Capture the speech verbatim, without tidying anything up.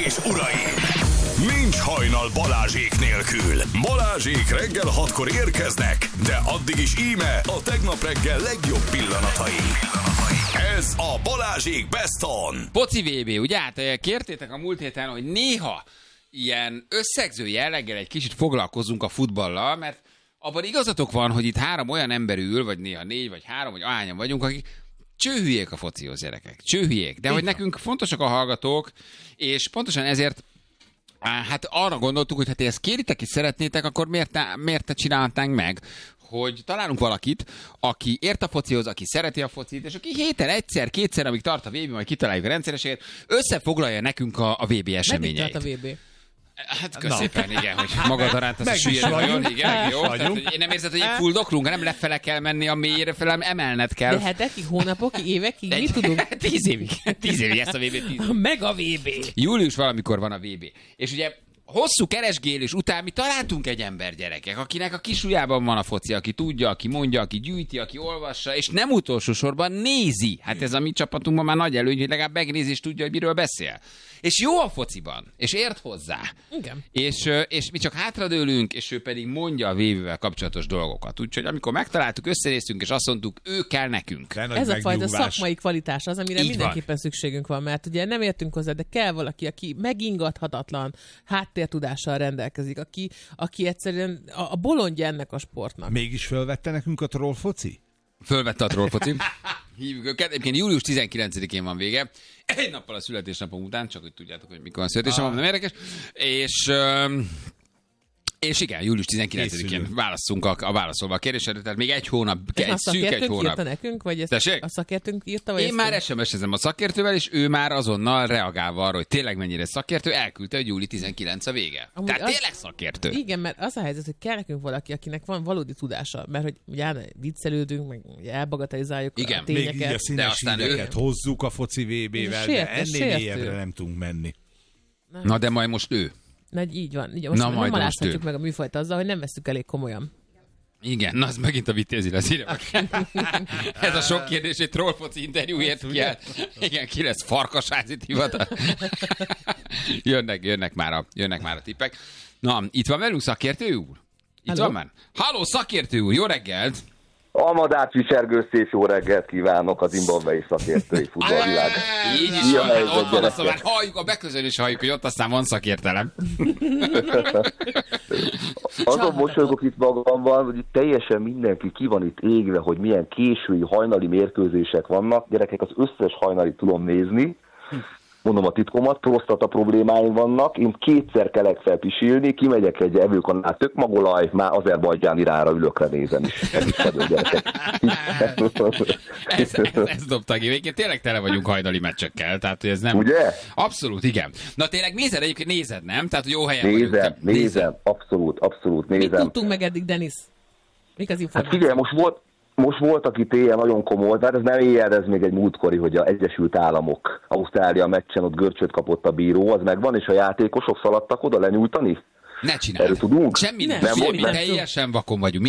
és uraim! Nincs hajnal Balázsék nélkül. Balázsék reggel hatkor érkeznek, de addig is íme a tegnap reggel legjobb pillanatai. Ez a Balázsék Best On. Foci vé bé, ugye? Hát kértétek a múlt héten, hogy néha ilyen összegző jelleggel egy kicsit foglalkozzunk a futballal, mert abban igazatok van, hogy itt három olyan ember ül, vagy néha négy, vagy három, vagy ahányan vagyunk, akik csőhülyék a focihoz, gyerekek. Csőhülyék. De hogy nekünk fontosak a hallgatók, és pontosan ezért hát arra gondoltuk, hogy hát ezt kéritek és szeretnétek, akkor miért ne, miért ne csinálhatnánk meg, hogy találunk valakit, aki ért a focihoz, aki szereti a focit, és aki héten egyszer, kétszer, amíg tart a vé bé, majd kitaláljuk a rendszerességet, összefoglalja nekünk a, a vé bé eseményeit. Meddig tart a vé bé? Hát köszépen, igen, hogy magad aránt az a süllyed nagyon, igen, jó. Tehát, hogy én nem érzed, hogy egy fuldoklunk, hanem lefele kell menni a mélyére, fel emelned kell. De hetekig, hónapokig, évekig, mit tudunk? Tíz évig, tíz évig ezt a vé bé tíz. Meg a vé bé. Július valamikor van a vé bé. És ugye hosszú keresgélés után mi találtunk egy ember, gyerekek, akinek a kisujjában van a foci, aki tudja, aki mondja, aki gyűjti, aki olvassa, és nem utolsó sorban nézi. Hát ez a mi csapatunkban már nagy előny, hogy legalább megnézi és tudja, hogy miről beszél. És jó a fociban, és ért hozzá. Igen. És, és mi csak hátradőlünk, és ő pedig mondja a vé bével kapcsolatos dolgokat. Úgyhogy amikor megtaláltuk, összenéztünk, és azt mondtuk, ő kell nekünk. Ez a fajta szakmai kvalitás az, amire Így mindenképpen van. szükségünk van, mert ugye nem értünk hozzá, de kell valaki, aki megingathatatlan háttértudással rendelkezik, aki, aki egyszerűen a, a bolondja ennek a sportnak. Mégis fölvette nekünk a troll foci? Fölvette a trollfoci. Hívjuk őket. Egyébként július tizenkilencedikén van vége. Egy nappal a születésnapom után, csak hogy tudjátok, hogy mikor a születésnapom, nem érdekes. És... Um, És igen, július tizenkilencedikén válaszunk a, a válaszolva a kérdésre, tehát még egy hónap, És egy a szűk egy szakértőnk hónap. írta nekünk, vagy ezt Tessék? a szakértőnk írta? Vagy Én ezt már ő? es em es-ezem a szakértővel, és ő már azonnal reagálva arra, hogy tényleg mennyire szakértő, elküldte, hogy július tizenkilencedike a vége. Amúgy Tehát az... tényleg szakértő. Igen, mert az a helyzet, hogy kell nekünk valaki, akinek van valódi tudása, mert hogy ugye viccelődünk, meg ugye elbagatelizáljuk Igen, a Még így tényeket. a színes aztán híreket ő... hozzuk a foci vé bével, de Sértő, ennél sértő. mélyebbre nem tudunk menni. Na de majd most ő. Na, így van. Így, most Na, Na, majd nem most alázhatjuk ő. meg a műfajt azzal, hogy nem veszük elég komolyan. Igen, na az megint a vitézi lesz, írja. Ez a sok kérdés egy trollfoci interjúért ki át. Igen, ki lesz farkasházit hivatal. jönnek, jönnek, már a, jönnek már a tippek. Na, itt van velünk szakértő úr? Itt Halló? van már? Halló, szakértő úr, jó reggelt! Almadát visergő szép jó reggelt kívánok az zimbabwei szakértői futballvilág. Így is Ilyen van, helyzet, ott van, aztán már gyerekek. halljuk, a beközönés halljuk, hogy ott aztán van szakértelem. Azon mosolygok itt magamban, hogy itt teljesen mindenki ki van itt égve, hogy milyen késői hajnali mérkőzések vannak. Gyerekek, az összes hajnalit tudom nézni. Mondom a titkomat, prostata problémáim vannak, én kétszer kelek fel pisilni, kimegyek egy evőkanál tökmagolaj, már Azerbajdzsán irányra ülökre nézem is. Ez is fedő, gyerekek. ez, ez, ez dobta ki. Végén tényleg tele vagyunk hajnali meccsekkel, tehát hogy ez nem... Ugye? Abszolút, igen. Na tényleg nézed egyébként, nézed, nem? Tehát jó helyen Nézem, vagyunk. nézem, abszolút, abszolút Mit nézem. tudtunk meg eddig, Denis? Mik az Hát információk? figyelj, most volt, most voltak itt éjjel nagyon komoly, tehát ez nem éjjel, ez még egy múltkori, hogy az Egyesült Államok, Ausztrália meccsen ott görcsöt kapott a bíró, az megvan, és a játékosok szaladtak oda lenyújtani? Ne csináld. Erről tudunk? Semmi nem. Nem, Semmi, semmi nem teljesen vakon vagyunk.